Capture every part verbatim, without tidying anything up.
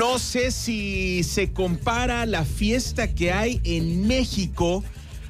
No sé si se compara la fiesta que hay en México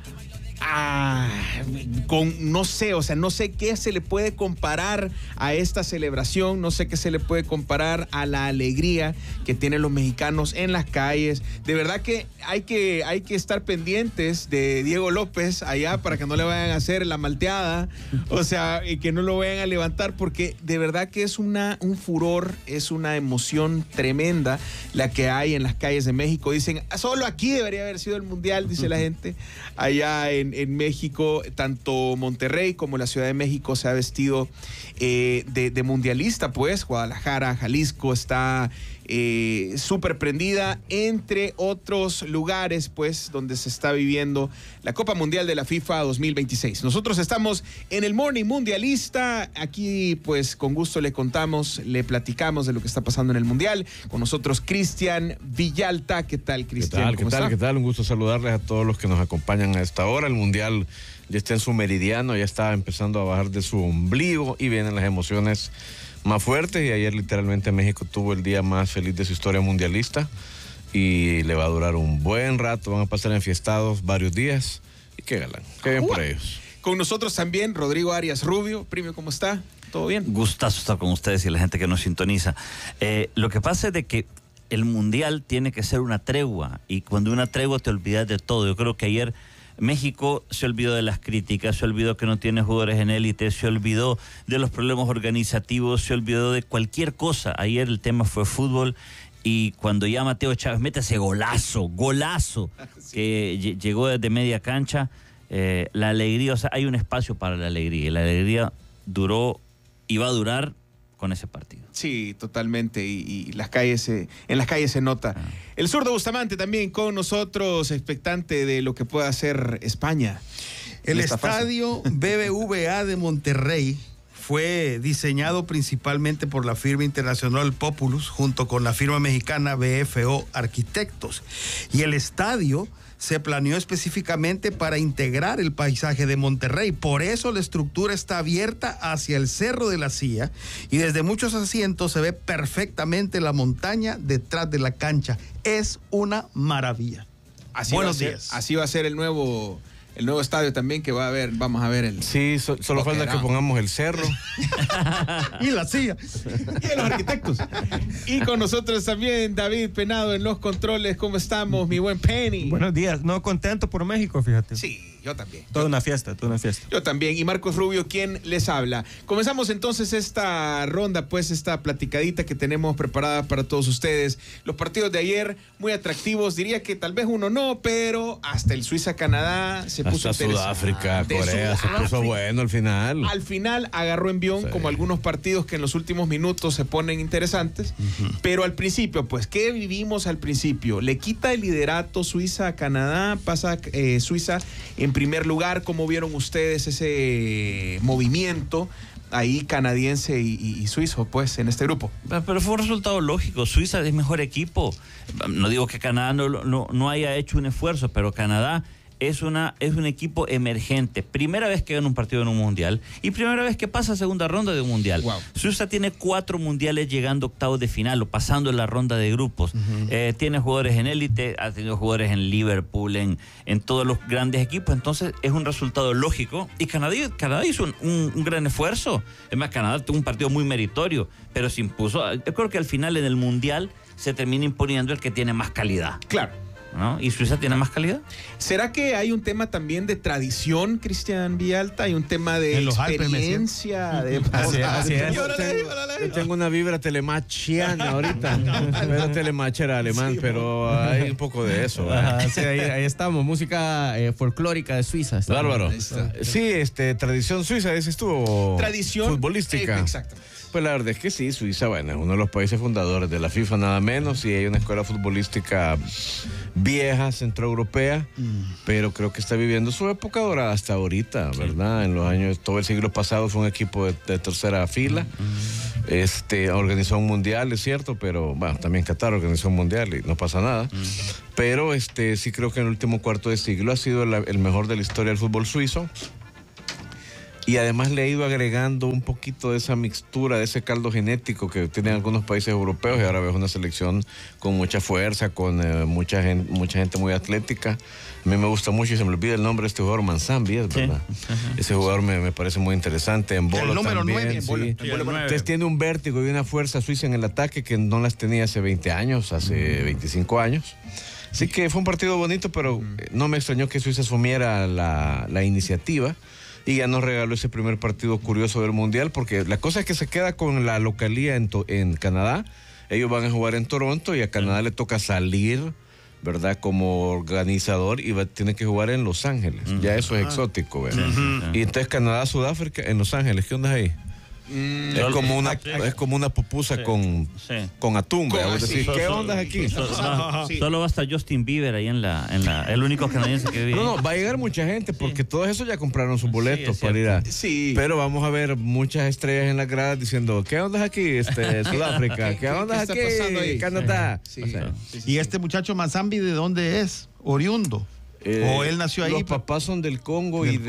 Ah, con, no sé, o sea, no sé qué se le puede comparar a esta celebración, no sé qué se le puede comparar a la alegría que tienen los mexicanos en las calles. De verdad que hay que, hay que estar pendientes de Diego López allá para que no le vayan a hacer la malteada, o sea, y que no lo vayan a levantar, porque de verdad que es una, un furor, es una emoción tremenda la que hay en las calles de México. Dicen, solo aquí debería haber sido el Mundial, dice la gente, allá en En México. Tanto Monterrey como la Ciudad de México se ha vestido eh, de, de mundialista, pues. Guadalajara, Jalisco está eh, súper prendida, entre otros lugares, pues, donde se está viviendo la Copa Mundial de la FIFA dos mil veintiséis. Nosotros estamos en el Morning Mundialista. Aquí, pues, con gusto le contamos, le platicamos de lo que está pasando en el Mundial. Con nosotros, Cristian Villalta. ¿Qué tal, Cristian? ¿Qué tal? ¿Qué tal? ¿Qué tal? Un gusto saludarles a todos los que nos acompañan a esta hora. El Mundial ya está en su meridiano, ya está empezando a bajar de su ombligo y vienen las emociones más fuertes. Y ayer literalmente México tuvo el día más feliz de su historia mundialista y le va a durar un buen rato. Van a pasar enfiestados varios días y qué galán, qué bien por ellos. Con nosotros también Rodrigo Arias Rubio. Primo, ¿cómo está? ¿Todo bien? Gustazo estar con ustedes y la gente que nos sintoniza. Eh, lo que pasa es de que el Mundial tiene que ser una tregua, y cuando una tregua te olvidas de todo. Yo creo que ayer México se olvidó de las críticas, se olvidó que no tiene jugadores en élite, se olvidó de los problemas organizativos, se olvidó de cualquier cosa. Ayer el tema fue fútbol, y cuando ya Mateo Chávez mete ese golazo, golazo, sí, que llegó desde media cancha, eh, la alegría, o sea, hay un espacio para la alegría, y la alegría duró y va a durar con ese partido. Sí, totalmente, y, y las calles se, en las calles se nota. Ah. El zurdo Bustamante también con nosotros, expectante de lo que pueda hacer España. El estadio B B V A de Monterrey fue diseñado principalmente por la firma internacional Populus junto con la firma mexicana B F O Arquitectos, y el estadio se planeó específicamente para integrar el paisaje de Monterrey. Por eso la estructura está abierta hacia el Cerro de la Silla, y desde muchos asientos se ve perfectamente la montaña detrás de la cancha. Es una maravilla. Así Buenos va a ser, días. Así va a ser el nuevo... El nuevo estadio también, que va a haber, vamos a ver el... Sí, so, solo falta que pongamos el cerro. Y la silla. Y de los arquitectos. Y con nosotros también David Penado en los controles. ¿Cómo estamos, mi buen Penny? Buenos días. No, contento por México, fíjate. Sí, yo también. Toda una fiesta, toda una fiesta. Yo también. Y Marcos Rubio, quien les habla. Comenzamos entonces esta ronda, pues, esta platicadita que tenemos preparada para todos ustedes. Los partidos de ayer, muy atractivos. Diría que tal vez uno no, pero hasta el Suiza-Canadá se puso hasta Sudáfrica, de Corea, Sudáfrica. se puso bueno al final. Al final agarró envión, sí, como algunos partidos que en los últimos minutos se ponen interesantes. Uh-huh. Pero al principio, pues, ¿qué vivimos al principio? Le quita el liderato Suiza a Canadá, pasa eh, Suiza en primer lugar. ¿Cómo vieron ustedes ese movimiento ahí canadiense y, y, y suizo, pues, en este grupo? Pero fue un resultado lógico. Suiza es mejor equipo. No digo que Canadá no, no, no haya hecho un esfuerzo, pero Canadá es, una, es un equipo emergente. Primera vez que gana un partido en un mundial y primera vez que pasa a segunda ronda de un mundial. Wow. Suiza tiene cuatro mundiales llegando a octavos de final o pasando en la ronda de grupos. Uh-huh. Eh, tiene jugadores en élite, ha tenido jugadores en Liverpool, en, en todos los grandes equipos. Entonces es un resultado lógico. Y Canadá, Canadá hizo un, un, un gran esfuerzo. Es más, Canadá tuvo un partido muy meritorio, pero se impuso. Yo creo que al final en el mundial se termina imponiendo el que tiene más calidad. Claro. ¿No? ¿Y Suiza tiene más calidad? ¿Será que hay un tema también de tradición, Cristian Villalta? ¿Hay un tema de en experiencia? Alpes, de... Así, así es. Yo tengo, yo tengo una vibra telemachiana ahorita. Pero Telemach era alemán, sí, pero hay un poco de eso. Ajá, sí, ahí, ahí estamos. Música eh, folclórica de Suiza. Bárbaro. Sí, este, tradición suiza, ese estuvo. Tradición futbolística. Eh, exacto. Pues la verdad es que sí, Suiza, bueno, es uno de los países fundadores de la FIFA, nada menos, y hay una escuela futbolística vieja, centroeuropea, mm. pero creo que está viviendo su época dorada hasta ahorita, ¿verdad? Sí. En los años, todo el siglo pasado fue un equipo de, de tercera fila, mm. este, organizó un mundial, es cierto, pero, bueno, también Qatar organizó un mundial y no pasa nada, mm. pero este, sí creo que en el último cuarto de siglo ha sido la, el mejor de la historia del fútbol suizo. y además le ha ido agregando un poquito de esa mixtura, de ese caldo genético que tienen algunos países europeos, y ahora ves una selección con mucha fuerza, con eh, mucha, gente, mucha gente muy atlética. A mí me gusta mucho y se me olvida el nombre de este jugador, Manzambi, es verdad. Sí. Ese jugador me, me parece muy interesante. En bola el número también, nueve, en bola, sí. en bola, Entonces tiene un vértigo y una fuerza suiza en el ataque que no las tenía hace veinte años, hace veinticinco años. Así que fue un partido bonito, pero uh-huh. no me extrañó que Suiza asumiera la, la iniciativa y ya nos regaló ese primer partido curioso del Mundial, porque la cosa es que se queda con la localía en, en Canadá. Ellos van a jugar en Toronto y a Canadá uh-huh. le toca salir, ¿verdad? Como organizador, y va, tiene que jugar en Los Ángeles. Uh-huh. Ya eso es exótico, ¿verdad? Uh-huh. Y entonces Canadá, Sudáfrica, en Los Ángeles. ¿Qué onda ahí? Mm, es, como una, es como una pupusa sí, con, sí. con atún, ¿verdad? Sí, decir, sí, ¿qué so, onda aquí? So, so, so, sí. Solo basta Justin Bieber ahí en la, en la, el único canadiense que vive. No, no, va a llegar mucha gente porque sí. todos esos ya compraron sus boletos sí, para ir a. Sí. Pero vamos a ver muchas estrellas en las gradas diciendo, ¿qué onda aquí, este, Sudáfrica? ¿Qué onda aquí, Canadá? Sí. O sea, sí, sí, ¿y este muchacho Manzambi de dónde es? Oriundo. Eh, ¿O él nació ahí? Los papás son del Congo del y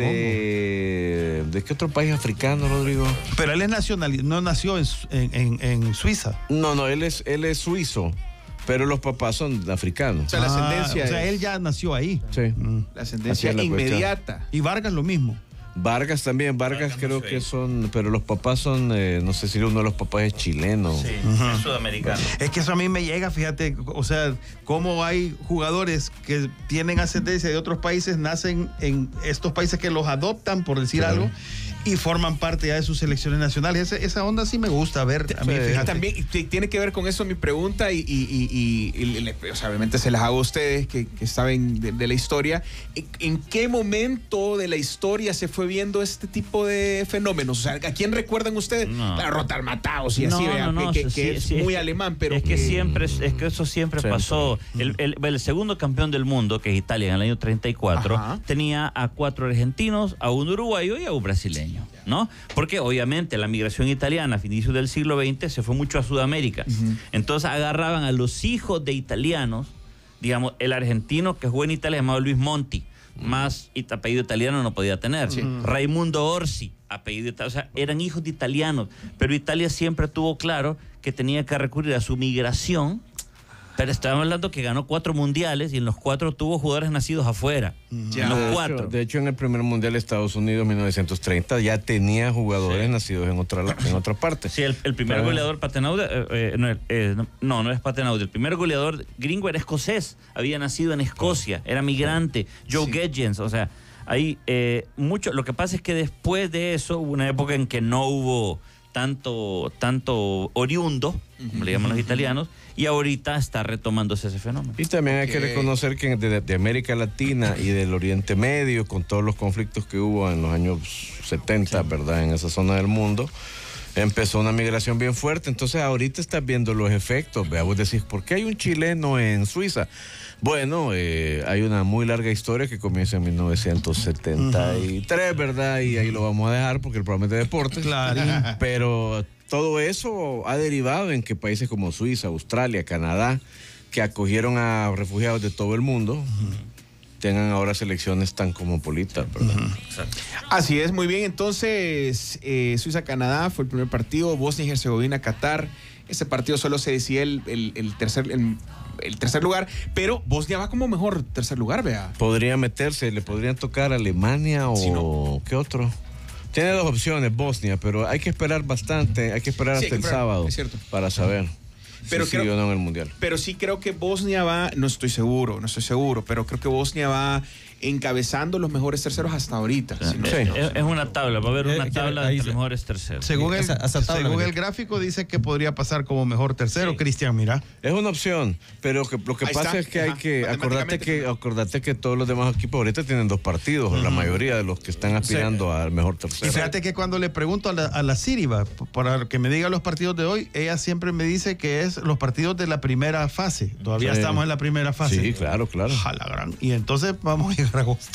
de... Congo. ¿De qué otro país africano, Rodrigo? Pero él es nacional, no nació en, en, en Suiza. No, no, él es, él es suizo, pero los papás son africanos. O sea, la ascendencia ah, O sea, es... él ya nació ahí. Sí. Mm. La ascendencia la inmediata. Cuestión. Y Vargas lo mismo. Vargas también, Vargas, Vargas creo no que son, pero los papás son, eh, no sé si uno de los papás es chileno. Sí, uh-huh. es sudamericano. Es que eso a mí me llega, fíjate, o sea, cómo hay jugadores que tienen ascendencia de otros países, nacen en estos países que los adoptan, por decir sí. algo, y forman parte ya de sus selecciones nacionales. Esa, esa onda sí me gusta ver. A mí, fíjate. También tiene que ver con eso mi pregunta y, y, y, y, y o sea, obviamente se las hago a ustedes que, que saben de, de la historia. ¿En qué momento de la historia se fue viendo este tipo de fenómenos? O sea, ¿a quién recuerdan ustedes? No. Claro, Rotar Mataos y no, así, vea, no, no, que, que, sí, que es sí, muy es, alemán, pero es que, que siempre, es que eso siempre, siempre. pasó. El, el, el segundo campeón del mundo, que es Italia, en el año treinta y cuatro, Ajá. tenía a cuatro argentinos, a un uruguayo y a un brasileño, ¿no? Porque obviamente la migración italiana a inicios del siglo veinte se fue mucho a Sudamérica. Uh-huh. Entonces agarraban a los hijos de italianos, digamos, el argentino que jugó en Italia llamado Luis Monti, uh-huh. más apellido italiano no podía tener. Sí. Raimundo Orsi, apellido italiano, o sea, eran hijos de italianos, pero Italia siempre tuvo claro que tenía que recurrir a su migración. Pero estábamos hablando que ganó cuatro mundiales y en los cuatro tuvo jugadores nacidos afuera. Ya. En los de cuatro. Hecho, de hecho, en el primer mundial de Estados Unidos, mil novecientos treinta, ya tenía jugadores sí. nacidos en otra, en otra parte. Sí, el, el primer Pero, goleador Patenaude, eh, eh, no, eh, no, no es Patenaude. El primer goleador gringo era escocés. Había nacido en Escocia, era migrante. Joe sí. Gedgens, o sea, ahí eh, mucho. Lo que pasa es que después de eso hubo una época en que no hubo tanto, tanto oriundo, como le llaman los italianos, y ahorita está retomándose ese fenómeno. Y también hay okay. que reconocer que de, de América Latina y del Oriente Medio, con todos los conflictos que hubo en los años setenta, sí. ¿verdad? En esa zona del mundo, empezó una migración bien fuerte. Entonces ahorita estás viendo los efectos. Vea, vos decís, ¿por qué hay un chileno en Suiza? Bueno, eh, hay una muy larga historia que comienza en mil novecientos setenta y tres, uh-huh. ¿verdad? Y ahí lo vamos a dejar porque el programa es de deportes. Claro. Pero todo eso ha derivado en que países como Suiza, Australia, Canadá, que acogieron a refugiados de todo el mundo, uh-huh. tengan ahora selecciones tan cosmopolitas, ¿verdad? Uh-huh. Así es, muy bien. Entonces, eh, Suiza-Canadá fue el primer partido, Bosnia y Herzegovina-Qatar. Ese partido solo se decía el, el, el tercer... El, el tercer lugar, pero Bosnia va como mejor tercer lugar, vea. Podría meterse, le podrían tocar a Alemania o... Si no. ¿Qué otro? Tiene dos opciones, Bosnia, pero hay que esperar bastante, hay que esperar sí, hasta el esperar, sábado para saber pero si creo, sí o no en el Mundial. Pero sí creo que Bosnia va, no estoy seguro, no estoy seguro, pero creo que Bosnia va encabezando los mejores terceros hasta ahorita. Sí. No, sí. es, es una tabla, va a haber una tabla de los mejores terceros. Según, el, esa, esa tabla, según el gráfico dice que podría pasar como mejor tercero, sí. Cristian, mira. Es una opción, pero que, lo que Ahí pasa está. es que Ajá. hay que, acordate que, acordate que todos los demás equipos ahorita tienen dos partidos, uh-huh. la mayoría de los que están aspirando sí. al mejor tercero. Y fíjate que cuando le pregunto a la, a la Siriba, para que me diga los partidos de hoy, ella siempre me dice que es los partidos de la primera fase. Todavía sí. estamos en la primera fase. Sí, claro, claro. Ojalá, gran. Y entonces vamos a llegar a agosto.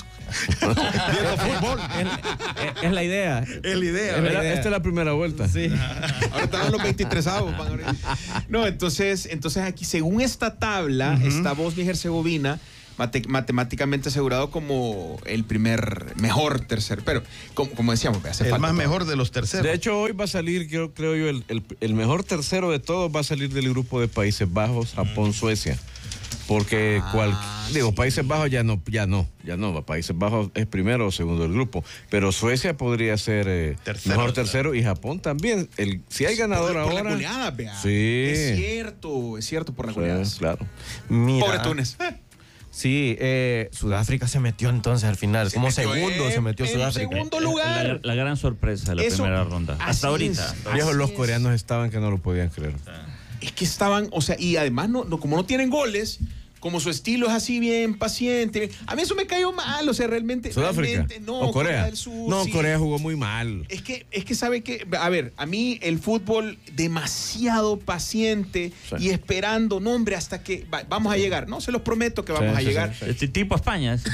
Viendo fútbol. Es, es la idea. Es la idea. Es la idea. Esta es la primera vuelta. Sí. Ahora están los veintitrésavos. No, entonces, entonces aquí, según esta tabla, uh-huh. está Bosnia y Herzegovina mate, matemáticamente asegurado como el primer mejor tercero. Pero, como, como decíamos, hace el falta más todo. mejor de los terceros. De hecho, hoy va a salir, creo, creo yo, el, el, el mejor tercero de todos va a salir del grupo de Países Bajos, Japón, Suecia. Porque Ah, cual, digo, sí. Países Bajos ya no, ya no, ya no, Países Bajos es primero o segundo del grupo, pero Suecia podría ser eh, Tercero, mejor claro. tercero y Japón también. El, si hay ganador por, por ahora, la goleada, vea. Sí. Es cierto, es cierto, por la sí, goleada. claro. Mira, Pobre Túnez. Sí, eh, Sudáfrica se metió entonces al final. Como metió segundo en- se metió en Sudáfrica. segundo La, lugar. la gran sorpresa de la Eso- primera ronda. así Hasta ahorita. es. Viejos, Así los es. coreanos estaban que no lo podían creer. Es que estaban, o sea, y además, no, no, como no tienen goles, como su estilo es así bien paciente, a mí eso me cayó mal, o sea, realmente. Sudáfrica realmente, no, o Corea. del Sur, no, sí. Corea jugó muy mal. Es que, es que sabe que, a ver, a mí el fútbol demasiado paciente Sí. y esperando, no hombre, hasta que va- vamos a llegar, no, se los prometo que vamos Sí, a sí, llegar. sí, Este tipo España. ¿eh?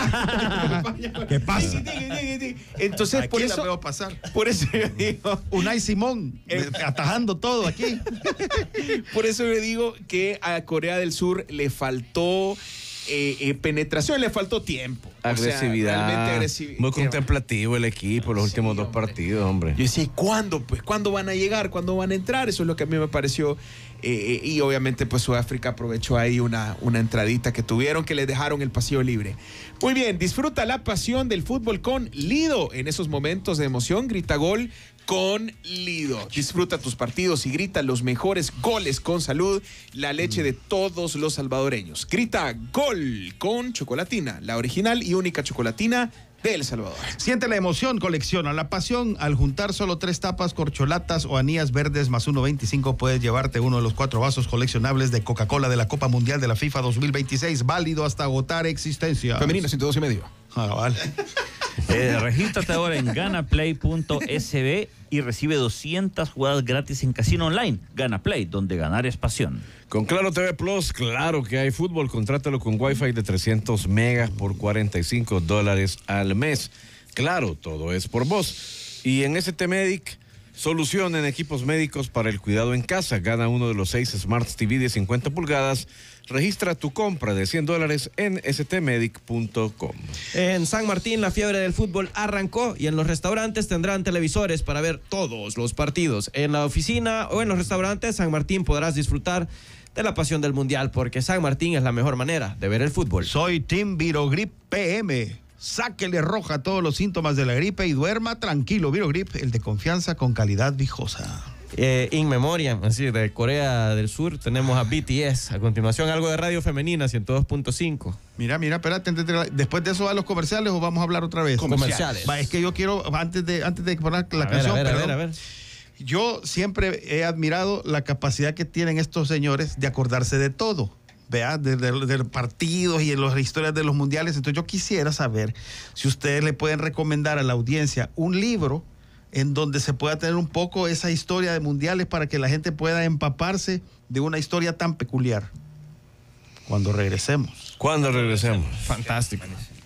¿Qué pasa? Entonces, Aquí por la eso, veo pasar. por eso yo digo, Unai Simón, Eh. eh, atajando todo aquí. por eso yo digo que a Corea del Sur le faltó eh, eh, penetración, le faltó tiempo. O sea, Agresividad. realmente agresividad. Muy contemplativo el equipo, los Sí, últimos dos hombre. partidos, hombre. Yo decía, ¿y ¿cuándo? Pues, ¿cuándo van a llegar? ¿Cuándo van a entrar? Eso es lo que a mí me pareció. Eh, eh, y obviamente, pues Sudáfrica aprovechó ahí una, una entradita que tuvieron, que les dejaron el pasillo libre. Muy bien, disfruta la pasión del fútbol con Lido. En esos momentos de emoción, grita gol con Lido. Disfruta tus partidos y grita los mejores goles con salud, la leche de todos los salvadoreños. Grita gol con Chocolatina, la original y única chocolatina de El Salvador. Siente la emoción, colecciona la pasión. Al juntar solo tres tapas, corcholatas o anillas verdes más uno veinticinco, puedes llevarte uno de los cuatro vasos coleccionables de Coca-Cola de la Copa Mundial de la FIFA dos mil veintiséis, válido hasta agotar existencia. Femenino, ciento dos y medio. Ah, vale. Eh, regístrate ahora en ganaplay punto s b y recibe doscientas jugadas gratis en casino online. Ganaplay, donde ganar es pasión. Con Claro T V Plus, claro que hay fútbol. Contrátalo con Wi-Fi de trescientos megas por cuarenta y cinco dólares al mes. Claro, todo es por vos. Y en S T Medic, solución en equipos médicos para el cuidado en casa. Gana uno de los seis Smart T V de cincuenta pulgadas. Registra tu compra de cien dólares en s t medic punto com. En San Martín la fiebre del fútbol arrancó y en los restaurantes tendrán televisores para ver todos los partidos. En la oficina o en los restaurantes San Martín podrás disfrutar de la pasión del mundial porque San Martín es la mejor manera de ver el fútbol. Soy Team Virogrip P M. Sáquele roja a todos los síntomas de la gripe y duerma tranquilo. Virogrip, el de confianza con calidad viejosa. Eh, in memoriam, así de Corea del Sur, tenemos a B T S. A continuación, algo de radio femenina, ciento dos punto cinco. Mira, mira, espérate, después de eso a los comerciales o vamos a hablar otra vez. Comerciales. Va, es que yo quiero, antes de, antes de poner la A ver, canción, a ver, a perdón, ver, a ver. yo siempre he admirado la capacidad que tienen estos señores de acordarse de todo. Vea, de, de, de partidos y de las historias de los mundiales. Entonces yo quisiera saber si ustedes le pueden recomendar a la audiencia un libro en donde se pueda tener un poco esa historia de mundiales para que la gente pueda empaparse de una historia tan peculiar. Cuando regresemos. ¿Cuándo regresemos? Fantástico.